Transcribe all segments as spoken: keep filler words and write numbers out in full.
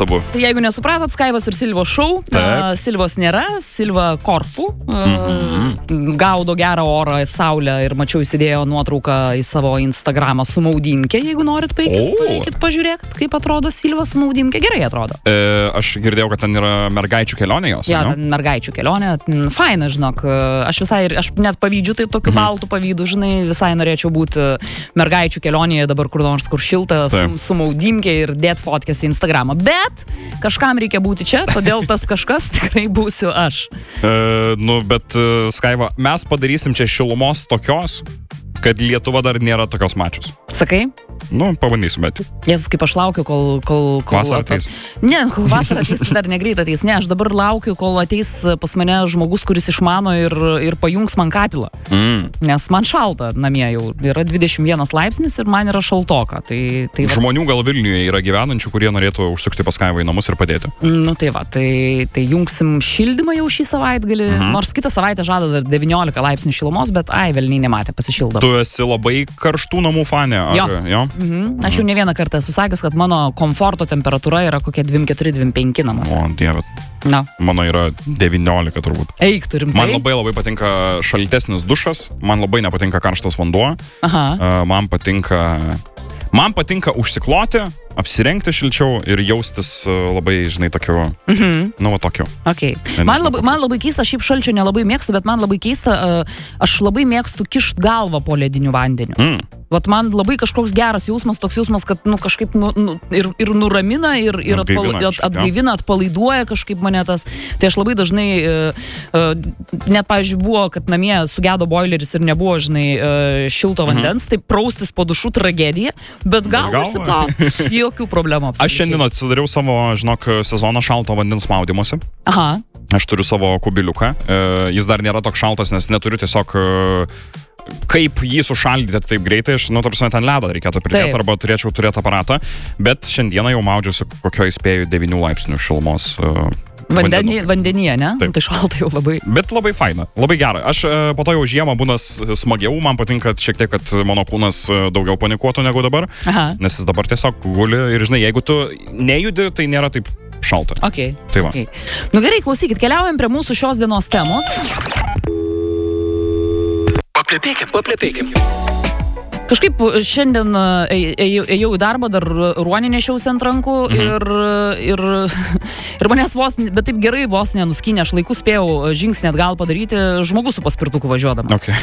Nuostabu. Tai jeigu nesupratot, Skaivos ir Silvos šou, uh, Silvos nėra, Silva Korfu, uh, mm-hmm. gaudo gerą orą, saulę ir mačiau įsidėjo nuotrauką į savo Instagramą su maudymke, jeigu norit, paeikit, paeikit pažiūrėkit, kaip atrodo Silva su maudymke, gerai atrodo. E, aš girdėjau, kad ten yra mergaičių kelionė jos, ja, ne? Ten mergaičių kelionė, faina, žinok, aš visai, aš net pavydžiu, tai tokiu mm-hmm. baltų pavydų, žinai, visai norėčiau būti mergaičių kelionėje dabar kur nors, kur šilta, su, su maudymke ir dėt fotkės į Instagramą. Bet kažkam reikia būti čia, todėl tas kažkas tikrai būsiu aš. E, nu, bet, Skaiva, mes padarysim čia šilumos tokios, kad Lietuva dar nėra tokios mačius. Sakai? Nu, pabandysim, bet. Jezus, kaip aš laukiu, kol... kol, kol vasarą ateis. Ne, kol vasarą ateis, tai dar negreit ateis. Ne, aš dabar laukiu, kol ateis pas mane žmogus, kuris išmano ir, ir pajungs man katilą. Mm. Nes man šalta namie jau. Yra dvidešimt vienas laipsnis ir man yra šaltoka. Tai, tai va... Žmonių gal Vilniuje yra gyvenančių, kurie norėtų užsukti pas Skaivą į namus ir padėti. Nu tai va, tai, tai jungsim šildymą jau šį savaitgalį. Mm. Nors kitą savaitę žada dar devyniolika laipsnių šilumos, bet ai, velniai nematė, pasišildam. Tu esi labai karštų namų fanė, ar? Jo. jo? Mhm. Aš jau ne vieną kartą esu sakęs, kad mano komforto temperatūra yra kokia dvidešimt keturi dvidešimt penki namuose. O, dieve. No. Mano yra devyniolika turbūt. Eik, turim. Man labai labai patinka šaltesnis dušas, man labai nepatinka karštas vanduo. Aha. Uh, man patinka... Man patinka užsikloti, apsirengti šilčiau ir jaustis labai, žinai, tokiu, mhm. nu, va, tokiu. Okay. Man, labai, man labai keista, šiaip šalčio nelabai mėgstu, bet man labai keista, aš labai mėgstu kišt galvą po lediniu vandeniu. Mm. Vat man labai kažkoks geras jausmas, toks jausmas, kad, nu, kažkaip nu, nu, ir, ir nuramina, ir, ir atgaivina, atpala, at, atgaivina, atpalaiduoja kažkaip mane tas. Tai aš labai dažnai, uh, uh, net, pavyzdžiui, buvo, kad namie sugedo boileris ir nebuvo, žinai, uh, šilto vandens, mhm. tai praustis po dušų tragedija, bet gal užsiplaut, jokių problemų apskritai. Aš šiandien atsidariau savo, žinok, sezoną šalto vandens maudymuose. Aha. Aš turiu savo kubiliuką. Uh, jis dar nėra toks šaltas, nes neturiu tiesiog... Uh, kaip jį sušaldyti taip greitai, aš, nu, tarsi ten ledą reikėtų pridėti, arba turėčiau turėti aparatą, bet šiandieną jau maudžiuosi kokio įspėjų devynių laipsnių šilumos uh, Vandenį, vandenyje, ne? Taip. Tai šalta jau labai. Bet labai faina, labai gera. Aš uh, po to jau žiemą būna smagiau, man patinka šiek tiek, kad mano kūnas daugiau panikuotų negu dabar, Aha. nes jis dabar tiesiog guli ir, žinai, jeigu tu nejudi, tai nėra taip šalta. Okay. Tai va. Okay. Nu gerai, klausykit, keliaujam prie mūsų šios dienos temos. Paplepėkim, paplepėkim. Kažkaip šiandien ėjau, ėjau į darbą, dar ruonį nešiausi ant rankų mhm. ir, ir, ir manęs vos, bet taip gerai vos nenuskynė, aš laiku spėjau žingsnį atgal padaryti žmogus su paspirtuku važiuodamas. Okay.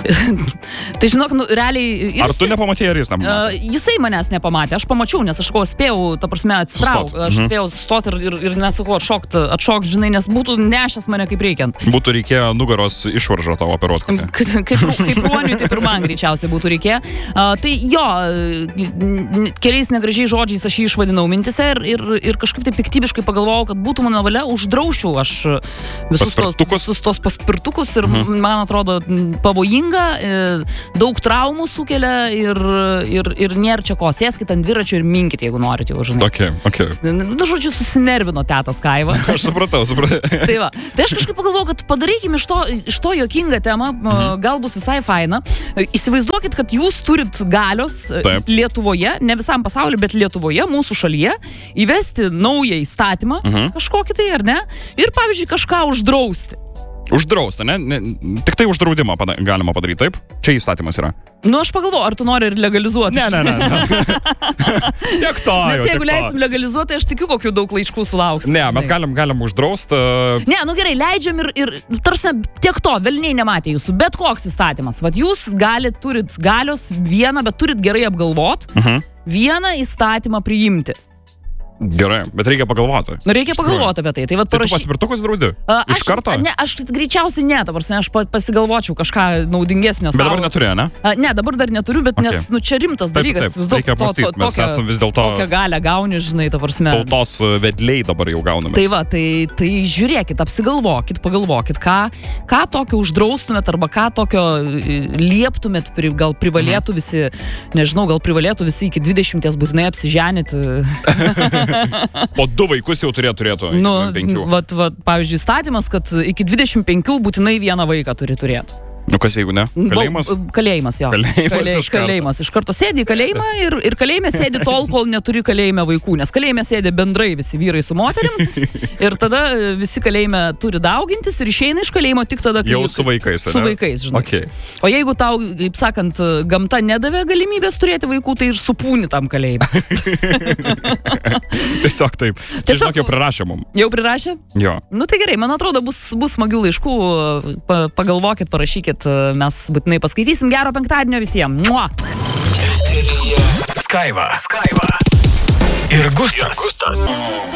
Tai žinok, nu, realiai... Ar tu nepamatėjai, ar jis nepamatė? Uh, jisai manęs nepamatė, aš pamačiau, nes aš ko spėjau, ta prasme, atsitrauk, Stot. aš mhm. spėjau stoti ir, ir, ir net sakau, atšokt, atšokt, žinai, nes būtų nešęs mane kaip reikiant. Būtų reikėjo nugaros išvaržą tavo operuoti. Kaip, kaip, kaip ruoniui, taip ir man greičiausiai būtų reikėjo. Uh, tai jo, keliais negražiai žodžiais aš jį išvadinau mintise ir, ir, ir kažkaip taip piktybiškai pagalvojau, kad būtų mano valia, uždrausčiau aš visus tos, visus tos paspirtukus ir mhm. man atrodo pavojinga, daug traumų sukelia ir, ir, ir nėra čia ko, sėskit ant dviračio ir minkit, jeigu norit jau, žinai. Okay, okay. Nu, žodžiu, susinervino tetas Skaiva. Aš supratau, supratau. Tai va, tai aš kažkaip pagalvojau, kad padarykim iš to, iš to juokingą temą, mhm. gal bus visai faina. Įsivaizduokit, kad jūs turit galios Taip. Lietuvoje, ne visam pasauliu, bet Lietuvoje, mūsų šalyje, įvesti naują įstatymą, uh-huh. kažkokį tai, ar ne, ir, pavyzdžiui, kažką uždrausti. Uždrausti, ne? ne? Tik tai uždraudimą pada- galima padaryti, taip? Čia įstatymas yra. Nu, aš pagalvoju, ar tu nori ir legalizuoti? Ne, ne, ne. ne. Tiek to. Nes jau, jeigu tiek leisim to. legalizuoti, aš tikiu, kokių daug laiškų sulauks. Ne, mes galim, galim uždrausti. Uh... Ne, nu gerai, leidžiam ir, ir tarsi tiek to, velniai nematė jūsų, bet koks įstatymas. Vat jūs galit, turit galios vieną, bet turit gerai apgalvot, uh-huh. vieną įstatymą priimti. Gerai, bet reikia pagalvoti. Reikia pagalvoti apie tai. Tai, vat, tai parašy... tu paspirtukus draudi? Uh, Iš aš, karto? Ne, aš greičiausiai ne, ta prasme, aš pasigalvočiau kažką naudingesnio. Bet dabar neturi, ne? Uh, ne, dabar dar neturiu, bet okay. nes, nu, čia rimtas taip, dalykas. Taip, taip, reikia apmąstyti, mes esam vis dėlto... Tokią galę gauni, žinai, ta prasme. Tautos vedliai dabar jau gauname. Tai va, tai, tai žiūrėkit, apsigalvokit, pagalvokit, ką, ką tokio uždraustumėt arba ką tokio lieptumėt, gal privalėtų visi, nežinau, gal privalėtų visi iki dvidešimties būtinai apsiženyti. Po du vaikus jau turėtų turėtų. Nu, vat, vat, pavyzdžiui, įstatymas, kad iki dvidešimt penkių būtinai vieną vaiką turi turėti. Nu kas jeigu ne? Kalėjimas? Ba, kalėjimas, jo. Kalėjimas, Kalė, iš karto. kalėjimas. Iš karto sėdi į kalėjimą ir, ir kalėjime sėdi tol, kol neturi kalėjime vaikų. Nes kalėjime sėdi bendrai visi vyrai su moterim. Ir tada visi kalėjime turi daugintis ir išeina iš kalėjimo tik tada, kai... Jau su vaikais, Su ne? vaikais, žinai. Okay. O jeigu tau, kaip sakant, gamta nedavė galimybės turėti vaikų, tai ir supūni tam kalėjime. Tiesiog taip. Tiesiog- Tiesiog jau prirašė mum. Jau prirašė? Jo. Nu tai gerai, man atrodo, bus, bus smagių laiškų. Pa, pagalvokit, parašykit, mes būtinai paskaitysim. Gero penktadienio visiems. Mua! Skaiva. Skaiva. Ir Gustas. Ir Gustas.